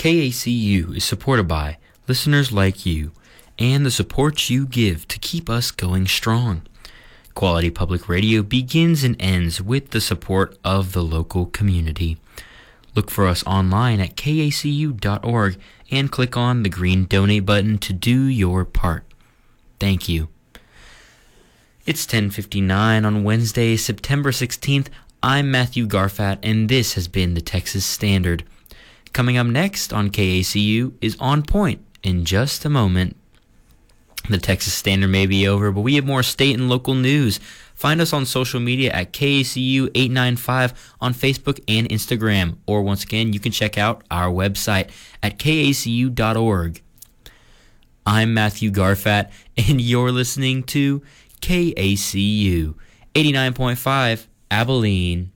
KACU is supported by listeners like you and the support you give to keep us going strong. Quality Public Radio begins and ends with the support of the local community. Look for us online at kacu.org and click on the green donate button to do your part. Thank you. It's 10:59 on Wednesday, September 16th. I'm Matthew Garfat, and this has been the Texas Standard. Coming up next on KACU is On Point in just a moment. The Texas Standard may be over, but we have more state and local news. Find us on social media at KACU895 on Facebook and Instagram. Or once again, you can check out our website at kacu.org. I'm Matthew Garfat, and you're listening to KACU 89.5 Abilene.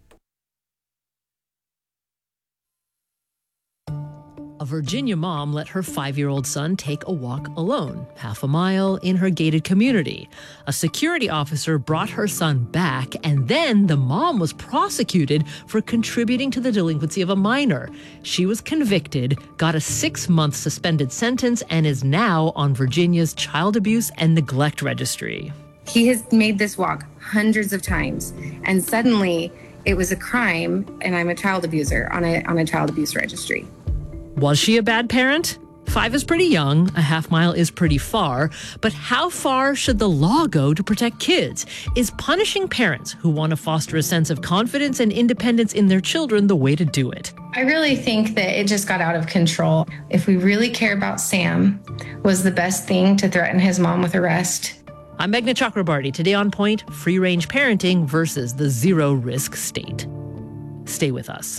A Virginia mom let her 5-year-old son take a walk alone, half a mile in her gated community. A security officer brought her son back, and then the mom was prosecuted for contributing to the delinquency of a minor. She was convicted, got a 6-month suspended sentence, and is now on Virginia's Child Abuse and Neglect Registry. He has made this walk hundreds of times, and suddenly it was a crime, and I'm a child abuser on a child abuse registry. Was she a bad parent? 5 is pretty young, a half mile is pretty far, but how far should the law go to protect kids? Is punishing parents who want to foster a sense of confidence and independence in their children the way to do it? I really think that it just got out of control. If we really care about Sam, was the best thing to threaten his mom with arrest? I'm Meghna Chakrabarty. Today on Point, free-range parenting versus the zero-risk state. Stay with us.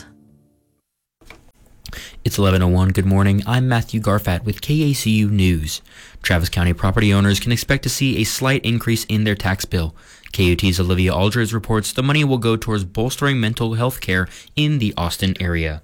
It's 11:01. Good morning. I'm Matthew Garfat with KACU News. Travis County property owners can expect to see a slight increase in their tax bill. KUT's Olivia Aldridge reports the money will go towards bolstering mental health care in the Austin area.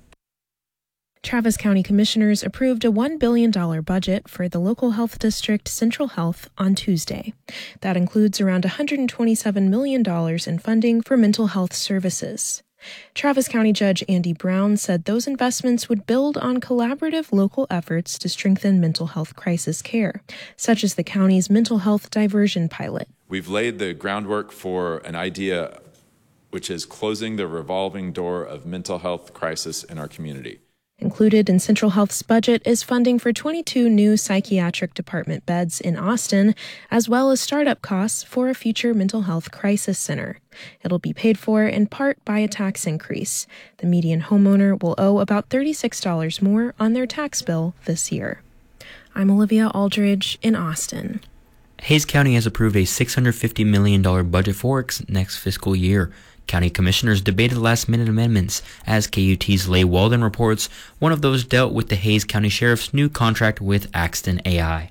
Travis County Commissioners approved a $1 billion budget for the local health district Central Health on Tuesday. That includes around $127 million in funding for mental health services. Travis County Judge Andy Brown said those investments would build on collaborative local efforts to strengthen mental health crisis care, such as the county's mental health diversion pilot. We've laid the groundwork for an idea which is closing the revolving door of mental health crisis in our community. Included in Central Health's budget is funding for 22 new psychiatric department beds in Austin, as well as startup costs for a future mental health crisis center. It'll be paid for in part by a tax increase. The median homeowner will owe about $36 more on their tax bill this year. I'm Olivia Aldridge in Austin. Hayes County has approved a $650 million budget for its next fiscal year. County commissioners debated last-minute amendments. As KUT's Leigh Walden reports, one of those dealt with the Hayes County Sheriff's new contract with Axton AI.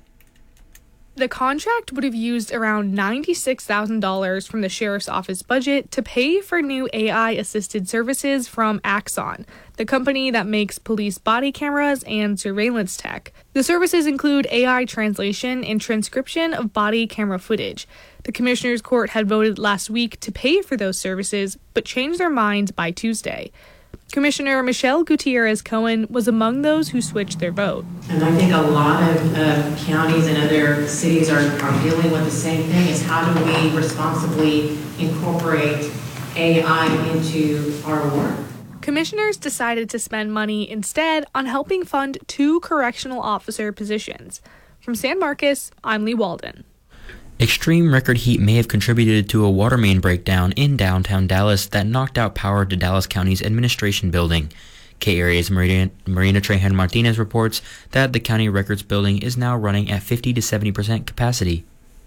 The contract would have used around $96,000 from the Sheriff's Office budget to pay for new AI-assisted services from Axon, the company that makes police body cameras and surveillance tech. The services include AI translation and transcription of body camera footage. The Commissioners' Court had voted last week to pay for those services, but changed their minds by Tuesday. Commissioner Michelle Gutierrez Cohen was among those who switched their vote. And I think a lot of counties and other cities are dealing with the same thing, is how do we responsibly incorporate AI into our work? Commissioners decided to spend money instead on helping fund 2 correctional officer positions. From San Marcos, I'm Leigh Walden. Extreme record heat may have contributed to a water main breakdown in downtown Dallas that knocked out power to Dallas County's administration building. K-Area's Marina Trahan Martinez reports that the county records building is now running at 50 to 70% capacity.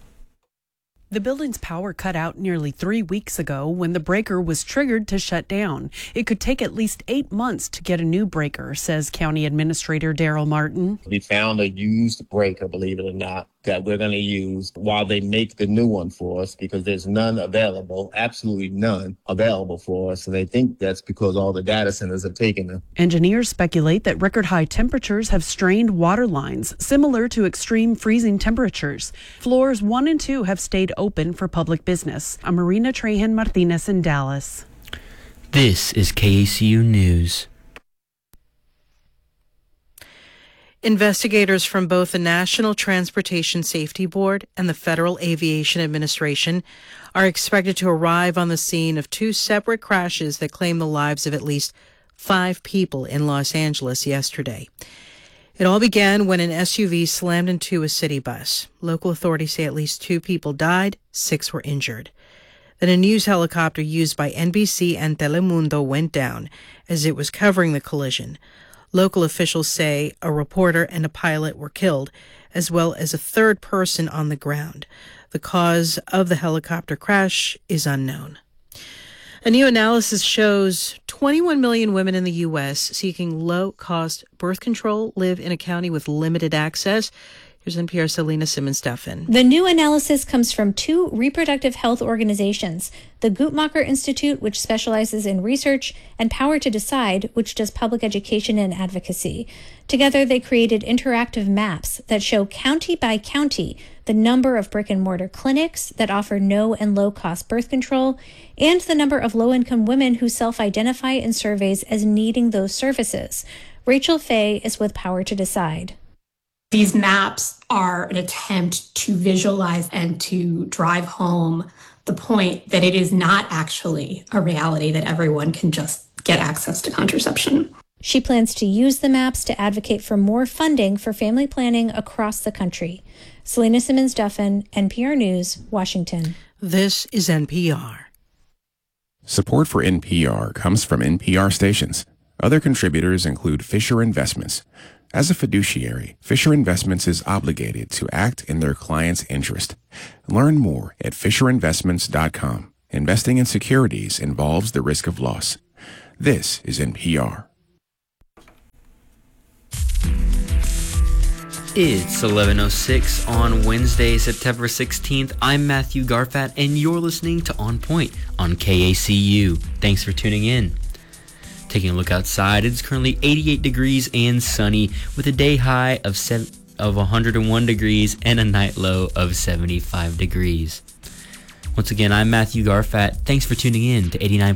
The building's power cut out nearly 3 weeks ago when the breaker was triggered to shut down. It could take at least 8 months to get a new breaker, says County Administrator Daryl Martin. We found a used breaker, believe it or not, that we're going to use while they make the new one for us, because there's none available, absolutely none available for us. And they think that's because all the data centers have taken them. Engineers speculate that record high temperatures have strained water lines, similar to extreme freezing temperatures. Floors 1 and 2 have stayed open for public business. I'm Marina Trahan Martinez in Dallas. This is KACU News. Investigators from both the National Transportation Safety Board and the Federal Aviation Administration are expected to arrive on the scene of two separate crashes that claimed the lives of at least 5 people in Los Angeles yesterday. It all began when an SUV slammed into a city bus. Local authorities say at least 2 people died, 6 were injured. Then a news helicopter used by NBC and Telemundo went down as it was covering the collision. Local officials say a reporter and a pilot were killed, as well as a third person on the ground. The cause of the helicopter crash is unknown. A new analysis shows 21 million women in the U.S. seeking low-cost birth control live in a county with limited access. Here's NPR's Selena Simmons-Duffin. The new analysis comes from 2 reproductive health organizations, the Guttmacher Institute, which specializes in research, and Power to Decide, which does public education and advocacy. Together, they created interactive maps that show county by county the number of brick-and-mortar clinics that offer no and low-cost birth control, and the number of low-income women who self-identify in surveys as needing those services. Rachel Fay is with Power to Decide. These maps are an attempt to visualize and to drive home the point that it is not actually a reality that everyone can just get access to contraception. She plans to use the maps to advocate for more funding for family planning across the country. Selena Simmons-Duffin, NPR News, Washington. This is NPR. Support for NPR comes from NPR stations. Other contributors include Fisher Investments. As a fiduciary, Fisher Investments is obligated to act in their client's interest. Learn more at FisherInvestments.com. Investing in securities involves the risk of loss. This is NPR. It's 11:06 on Wednesday, September 16th. I'm Matthew Garfat, and you're listening to On Point on KACU. Thanks for tuning in. Taking a look outside, it's currently 88 degrees and sunny with a day high of 101 degrees and a night low of 75 degrees. Once again, I'm Matthew Garfat. Thanks for tuning in to 89.